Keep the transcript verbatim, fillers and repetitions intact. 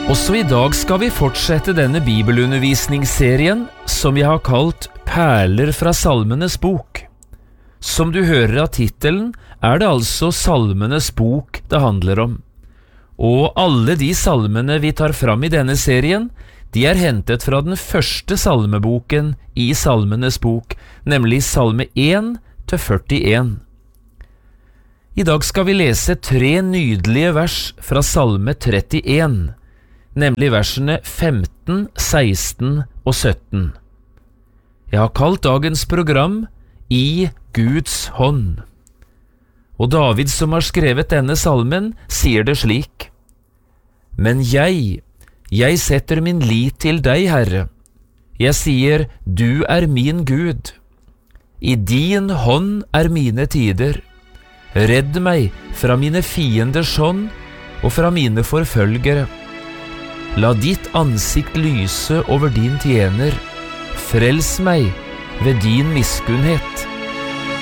Også i dag skal vi fortsette denne bibelundervisningsserien som jeg har kalt Perler fra Salmenes bok. Som du hører av titelen, er det altså Salmenes bok det handler om. Og alle de salmene vi tar fram i denne serien, de er hentet fra den første salmeboken i Salmenes bok, nemlig Salme én til førtien. I dag skal vi lese tre nydelige vers fra Salme trettien, nemlig versene femten, seksten og sytten. Jeg har kalt dagens program I Guds hånd. Og David, som har skrevet denne salmen, sier det slik: Men jeg, jeg setter min lit til deg, Herre. Jeg sier, du er min Gud. I din hånd er mine tider. Redd meg fra mine fienders hånd og fra mine forfølgere. La ditt ansikt lyse over din tjener. Frels meg ved din miskunnhet.